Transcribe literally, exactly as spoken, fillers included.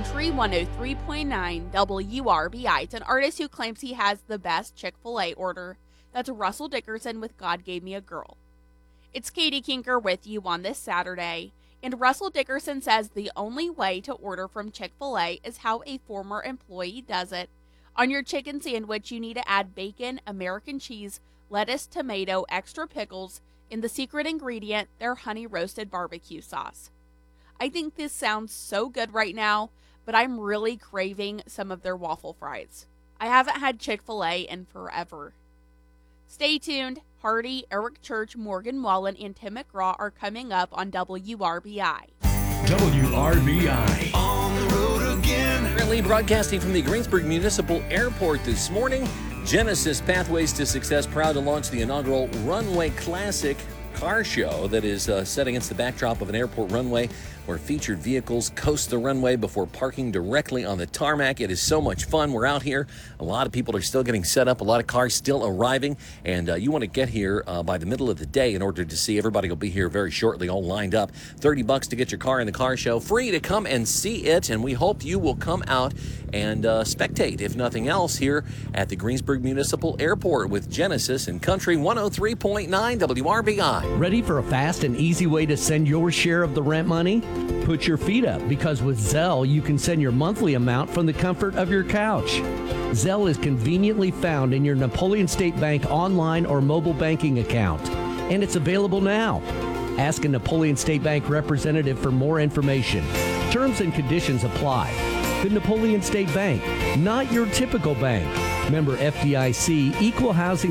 Country one oh three point nine W R B I. It's an artist who claims he has the best Chick-fil-A order. That's Russell Dickerson with God Gave Me a Girl. It's Katie Kinker with you on this Saturday. And Russell Dickerson says the only way to order from Chick-fil-A is how a former employee does it. On your chicken sandwich, you need to add bacon, American cheese, lettuce, tomato, extra pickles, and the secret ingredient, their honey roasted barbecue sauce. I think this sounds so good right now, but I'm really craving some of their waffle fries. I haven't had Chick-fil-A in forever. Stay tuned. Hardy, Eric Church, Morgan Wallen, and Tim McGraw are coming up on W R B I. W R B I. On the road again. Currently broadcasting from the Greensburg Municipal Airport this morning. Genesis Pathways to Success proud to launch the inaugural Runway Classic car show that is uh, set against the backdrop of an airport runway where featured vehicles coast the runway before parking directly on the tarmac. It is so much fun. We're out here. A lot of people are still getting set up. A lot of cars still arriving. And uh, you want to get here uh, by the middle of the day in order to see. Everybody will be here very shortly, all lined up. thirty bucks to get your car in the car show. Free to come and see it. And we hope you will come out and uh, spectate, if nothing else, here at the Greensburg Municipal Airport with Genesis and Country one oh three point nine W R B I. Ready for a fast and easy way to send your share of the rent money? Put your feet up, because with Zelle, you can send your monthly amount from the comfort of your couch. Zelle is conveniently found in your Napoleon State Bank online or mobile banking account, and it's available now. Ask a Napoleon State Bank representative for more information. Terms and conditions apply. The Napoleon State Bank, not your typical bank. Member F D I C, Equal Housing